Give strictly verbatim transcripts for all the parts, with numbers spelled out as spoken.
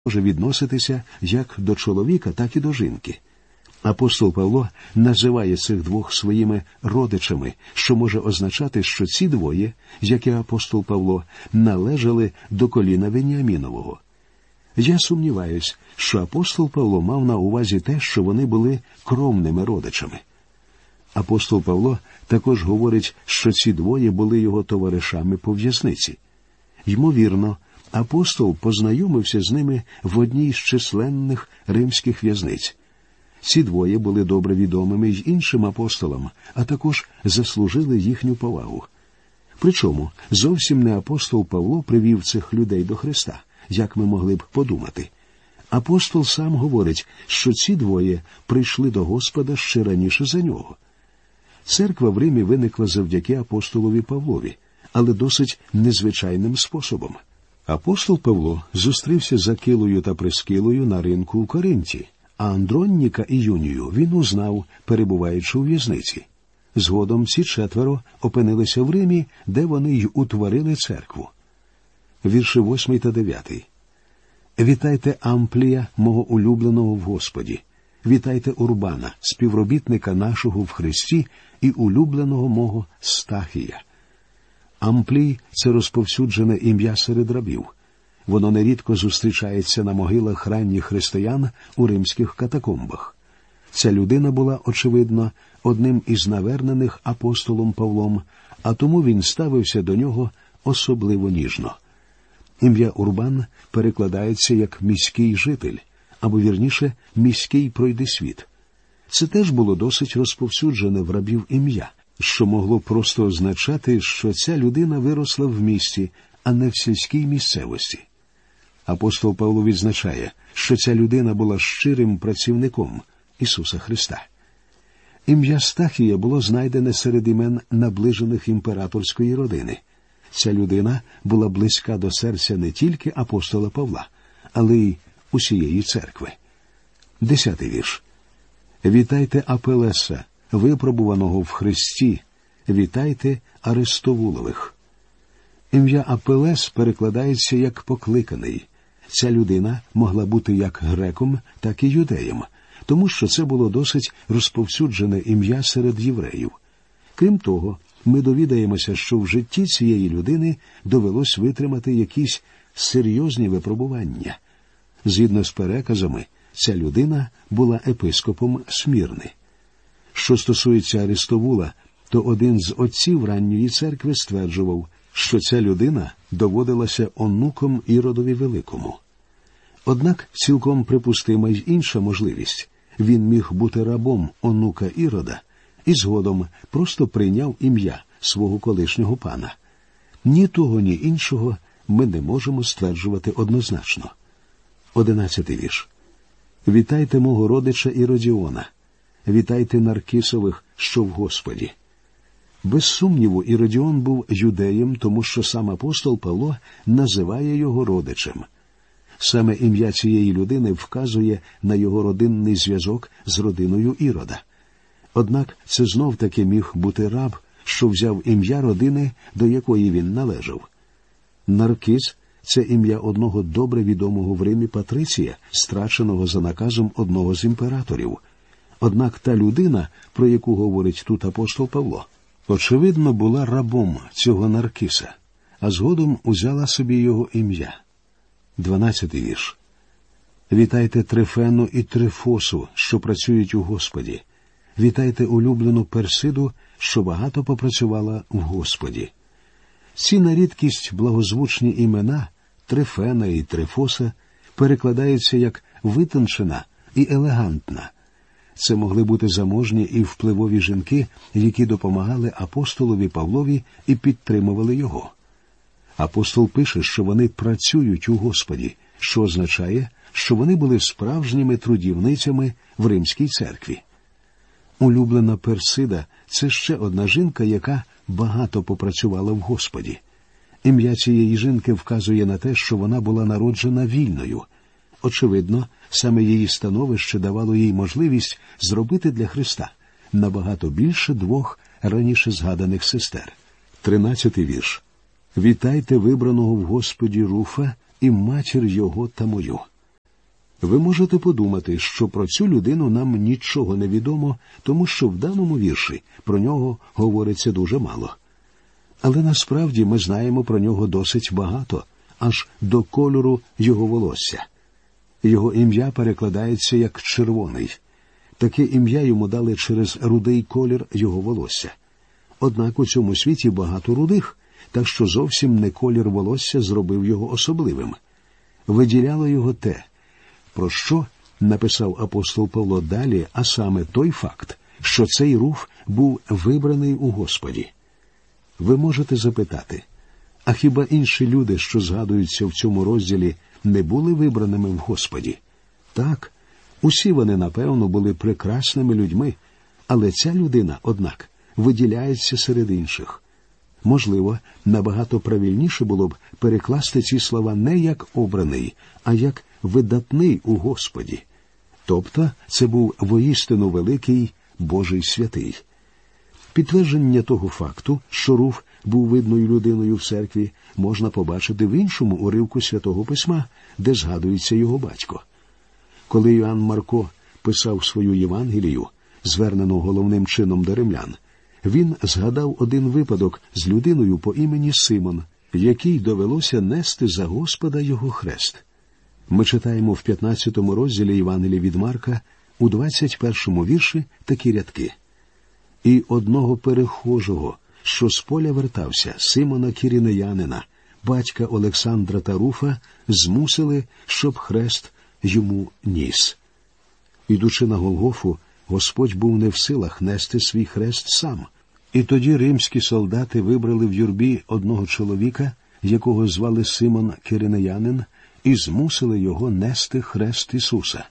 може відноситися як до чоловіка, так і до жінки. Апостол Павло називає цих двох своїми родичами, що може означати, що ці двоє, як і апостол Павло, належали до коліна Веніамінового. Я сумніваюсь, що апостол Павло мав на увазі те, що вони були кровними родичами. Апостол Павло також говорить, що ці двоє були його товаришами по в'язниці. Ймовірно, апостол познайомився з ними в одній з численних римських в'язниць. Ці двоє були добре відомими й іншим апостолам, а також заслужили їхню повагу. Причому зовсім не апостол Павло привів цих людей до Христа, як ми могли б подумати. Апостол сам говорить, що ці двоє прийшли до Господа ще раніше за нього. Церква в Римі виникла завдяки апостолові Павлові, але досить незвичайним способом. Апостол Павло зустрівся з Акилою та Прискилою на ринку в Коринті, а Андроніка і Юнію він узнав, перебуваючи у в'язниці. Згодом ці четверо опинилися в Римі, де вони й утворили церкву. Вірші восьмий та дев'ятий. «Вітайте Амплія, мого улюбленого в Господі. Вітайте Урбана, співробітника нашого в Христі і улюбленого мого Стахія». Амплій – це розповсюджене ім'я серед рабів. Воно нерідко зустрічається на могилах ранніх християн у римських катакомбах. Ця людина була, очевидно, одним із навернених апостолом Павлом, а тому він ставився до нього особливо ніжно. Ім'я Урбан перекладається як «міський житель», або, вірніше, «міський пройдисвіт». Це теж було досить розповсюджене в рабів ім'я, що могло просто означати, що ця людина виросла в місті, а не в сільській місцевості. Апостол Павло відзначає, що ця людина була щирим працівником Ісуса Христа. Ім'я Стахія було знайдене серед імен наближених імператорської родини. Ця людина була близька до серця не тільки апостола Павла, але й усієї церкви. Десятий вірш. «Вітайте Апелеса, випробуваного в Христі, вітайте Арестовулових». Ім'я Апелес перекладається як «покликаний». Ця людина могла бути як греком, так і юдеєм, тому що це було досить розповсюджене ім'я серед євреїв. Крім того, ми довідаємося, що в житті цієї людини довелось витримати якісь серйозні випробування. Згідно з переказами, ця людина була епископом Смірни. Що стосується Арестовула, то один з отців ранньої церкви стверджував, що ця людина доводилася онуком Іродові Великому. Однак цілком припустима й інша можливість. Він міг бути рабом онука Ірода і згодом просто прийняв ім'я свого колишнього пана. Ні того, ні іншого ми не можемо стверджувати однозначно. Одинадцятий вірш. «Вітайте мого родича Іродіона, вітайте Наркісових, що в Господі». Без сумніву, Іродіон був юдеєм, тому що сам апостол Павло називає його родичем. Саме ім'я цієї людини вказує на його родинний зв'язок з родиною Ірода. Однак це знов-таки міг бути раб, що взяв ім'я родини, до якої він належав. Наркіс – це ім'я одного добре відомого в Римі патриція, страченого за наказом одного з імператорів. Однак та людина, про яку говорить тут апостол Павло, очевидно, була рабом цього Наркіса, а згодом узяла собі його ім'я. Дванадцятий вірш. «Вітайте Трифену і Трифосу, що працюють у Господі. Вітайте улюблену Персиду, що багато попрацювала в Господі». Ці на рідкість благозвучні імена Трифена і Трифоса перекладаються як «витончена» і «елегантна». Це могли бути заможні і впливові жінки, які допомагали апостолові Павлові і підтримували його. Апостол пише, що вони працюють у Господі, що означає, що вони були справжніми трудівницями в Римській церкві. Улюблена Персида – це ще одна жінка, яка багато попрацювала в Господі. Ім'я цієї жінки вказує на те, що вона була народжена вільною. Очевидно, саме її становище давало їй можливість зробити для Христа набагато більше двох раніше згаданих сестер. Тринадцятий вірш. «Вітайте вибраного в Господі Руфа і матір його та мою». Ви можете подумати, що про цю людину нам нічого не відомо, тому що в даному вірші про нього говориться дуже мало. Але насправді ми знаємо про нього досить багато, аж до кольору його волосся. Його ім'я перекладається як «червоний». Таке ім'я йому дали через рудий колір його волосся. Однак у цьому світі багато рудих, так що зовсім не колір волосся зробив його особливим. Виділяло його те, про що написав апостол Павло далі, а саме той факт, що цей Руф був вибраний у Господі. Ви можете запитати, а хіба інші люди, що згадуються в цьому розділі, не були вибраними в Господі? Так, усі вони, напевно, були прекрасними людьми, але ця людина, однак, виділяється серед інших. Можливо, набагато правильніше було б перекласти ці слова не як «обраний», а як «видатний у Господі». Тобто, це був воістину великий Божий святий. Підтвердження того факту, що Руф був видною людиною в церкві, можна побачити в іншому уривку Святого Письма, де згадується його батько. Коли Іоанн Марко писав свою Євангелію, звернену головним чином до римлян, він згадав один випадок з людиною по імені Симон, якій довелося нести за Господа його хрест. Ми читаємо в п'ятнадцятому розділі Євангелія від Марка у двадцять першому вірші такі рядки. «І одного перехожого, що з поля вертався, Симона Кірінеянина, батька Олександра та Руфа, змусили, щоб хрест йому ніс». Ідучи на Голгофу, Господь був не в силах нести свій хрест сам. І тоді римські солдати вибрали в юрбі одного чоловіка, якого звали Симон Киринеянин, і змусили його нести хрест Ісуса.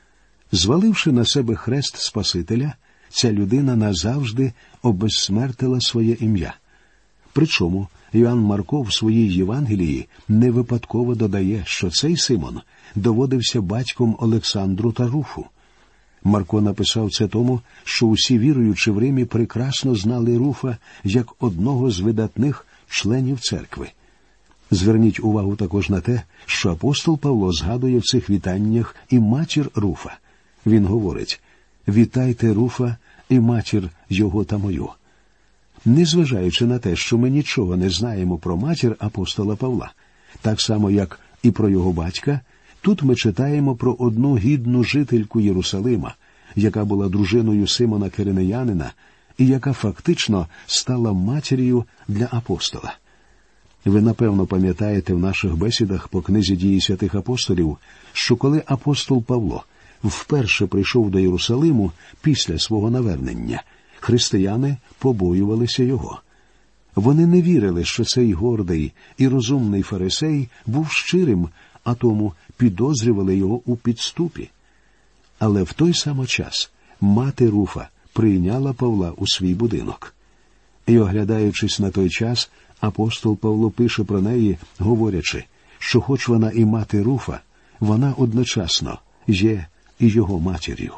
Зваливши на себе хрест Спасителя, ця людина назавжди обезсмертила своє ім'я. Причому Іоанн Марко в своїй Євангелії не випадково додає, що цей Симон доводився батьком Олександру та Руфу. Марко написав це тому, що усі віруючі в Римі прекрасно знали Руфа як одного з видатних членів церкви. Зверніть увагу також на те, що апостол Павло згадує в цих вітаннях і матір Руфа. Він говорить: «Вітайте Руфа і матір його та мою». Незважаючи на те, що ми нічого не знаємо про матір апостола Павла, так само, як і про його батька, тут ми читаємо про одну гідну жительку Єрусалима, яка була дружиною Симона Киринеянина і яка фактично стала матір'ю для апостола. Ви, напевно, пам'ятаєте в наших бесідах по книзі «Дії святих апостолів», що коли апостол Павло вперше прийшов до Єрусалиму після свого навернення, християни побоювалися його. Вони не вірили, що цей гордий і розумний фарисей був щирим, а тому підозрювали його у підступі. Але в той самий час мати Руфа прийняла Павла у свій будинок. І, оглядаючись на той час, апостол Павло пише про неї, говорячи, що хоч вона і мати Руфа, вона одночасно є і його матір'ю.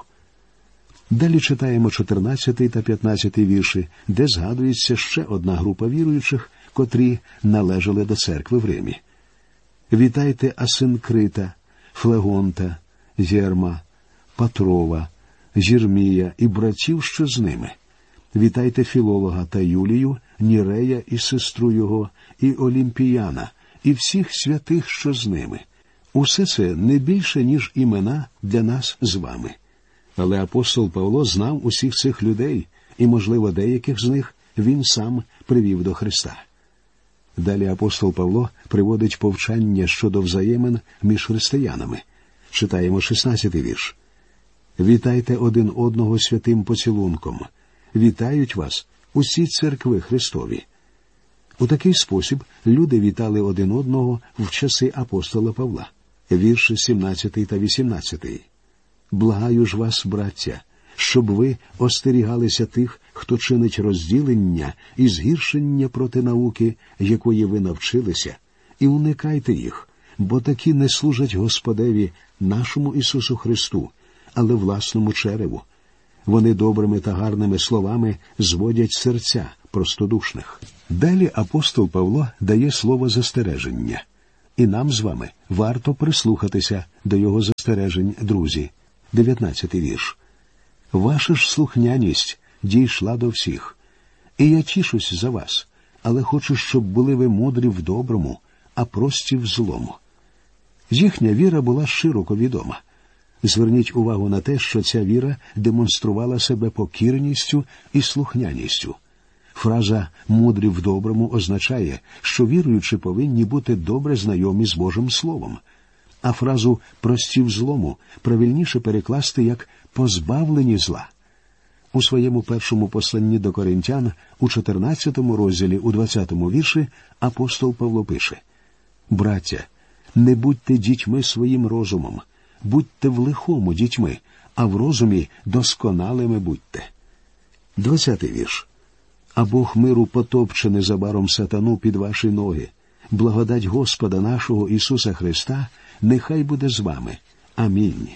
Далі читаємо чотирнадцятий та п'ятнадцятий вірші, де згадується ще одна група віруючих, котрі належали до церкви в Римі. «Вітайте Асинкрита, Флегонта, Єрма, Патрова, Єрмія і братів, що з ними. Вітайте Філолога та Юлію, Нірея і сестру його, і Олімпіяна, і всіх святих, що з ними. Усе це не більше, ніж імена для нас з вами». Але апостол Павло знав усіх цих людей, і, можливо, деяких з них він сам привів до Христа. Далі апостол Павло приводить повчання щодо взаємин між християнами. Читаємо шістнадцятий вірш. «Вітайте один одного святим поцілунком. Вітають вас усі церкви Христові». У такий спосіб люди вітали один одного в часи апостола Павла. Вірші сімнадцятий та вісімнадцятий. «Благаю ж вас, браття, щоб ви остерігалися тих, хто чинить розділення і згіршення проти науки, якої ви навчилися, і уникайте їх, бо такі не служать Господеві, нашому Ісусу Христу, але власному череву. Вони добрими та гарними словами зводять серця простодушних». Далі апостол Павло дає слово застереження. і нам з вами варто прислухатися до його застережень, друзі. дев'ятнадцятий вірш. Ваша ж слухняність дійшла до всіх. І я тішусь за вас, але хочу, щоб були ви мудрі в доброму, а прості в злому. Їхня віра була широко відома. Зверніть увагу на те, що ця віра демонструвала себе покірністю і слухняністю. Фраза «мудрі в доброму» означає, що віруючі повинні бути добре знайомі з Божим Словом. А фразу «прості в злому» правильніше перекласти як «позбавлені зла». У своєму першому посланні до Коринтян у чотирнадцятому розділі у двадцятому вірші апостол Павло пише: «Браття, не будьте дітьми своїм розумом, будьте в лихому дітьми, а в розумі досконалими будьте». двадцятий вірш. «А Бог миру потопче незабаром сатану під ваші ноги. Благодать Господа нашого Ісуса Христа нехай буде з вами. Амінь».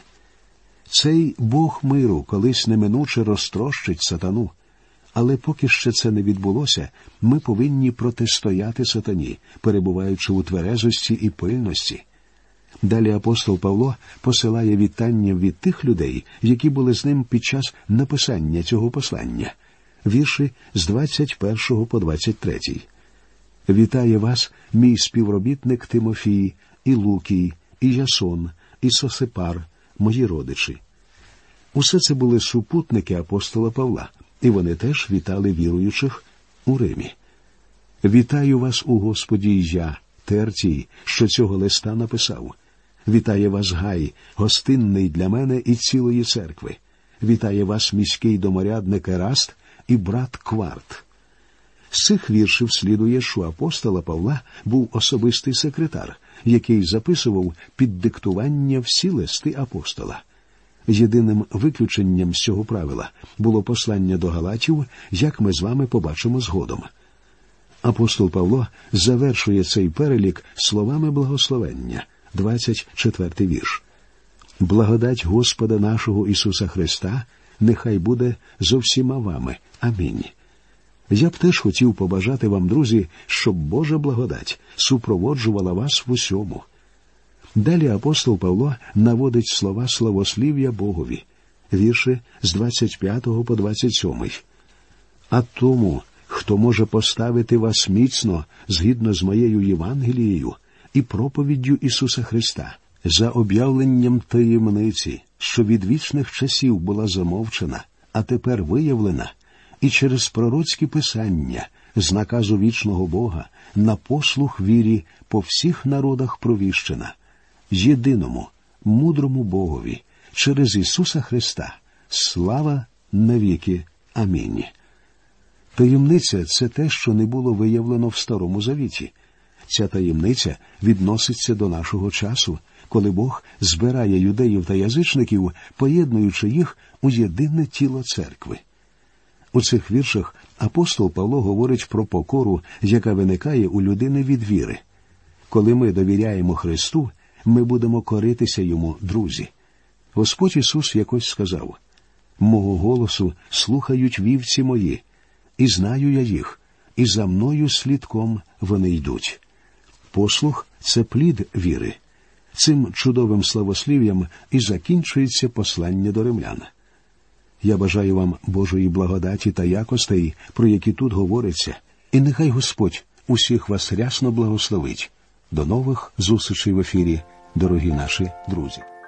Цей Бог миру колись неминуче розтрощить сатану. Але поки ще це не відбулося, ми повинні протистояти сатані, перебуваючи у тверезості і пильності. Далі апостол Павло посилає вітання від тих людей, які були з ним під час написання цього послання. Вірші з двадцять першого по двадцять третій. «Вітає вас, мій співробітник Тимофій, і Лукій, і Ясон, і Сосипар, мої родичі». Усе це були супутники апостола Павла, і вони теж вітали віруючих у Римі. «Вітаю вас у Господі і я, Тертій, що цього листа написав. Вітає вас Гай, гостинний для мене і цілої церкви. Вітає вас міський доморядник Ераст і брат Кварт». З цих віршів слідує, що апостола Павла був особистий секретар, який записував під диктування всі листи апостола. Єдиним виключенням з цього правила було послання до Галатів, як ми з вами побачимо згодом. Апостол Павло завершує цей перелік словами благословення, двадцять четвертий вірш. «Благодать Господа нашого Ісуса Христа нехай буде зо всіма вами. Амінь». Я б теж хотів побажати вам, друзі, щоб Божа благодать супроводжувала вас в усьому. Далі апостол Павло наводить слова славослів'я Богові, вірші з двадцять п'ятого по двадцять сьомий. «А тому, хто може поставити вас міцно, згідно з моєю Євангелією і проповіддю Ісуса Христа, за об'явленням таємниці, що від вічних часів була замовчена, а тепер виявлена, і через пророцькі писання, з наказу вічного Бога, на послух вірі по всіх народах провіщена, єдиному, мудрому Богові, через Ісуса Христа, слава навіки. Амінь». Таємниця – це те, що не було виявлено в Старому Завіті. Ця таємниця відноситься до нашого часу, коли Бог збирає юдеїв та язичників, поєднуючи їх у єдине тіло церкви. У цих віршах апостол Павло говорить про покору, яка виникає у людини від віри. Коли ми довіряємо Христу, ми будемо коритися Йому, друзі. Господь Ісус якось сказав: «Мого голосу слухають вівці мої, і знаю я їх, і за мною слідком вони йдуть». Послух – це плід віри. Цим чудовим славослів'ям і закінчується послання до римлян. Я бажаю вам Божої благодаті та якостей, про які тут говориться, і нехай Господь усіх вас рясно благословить. До нових зустрічей в ефірі, дорогі наші друзі.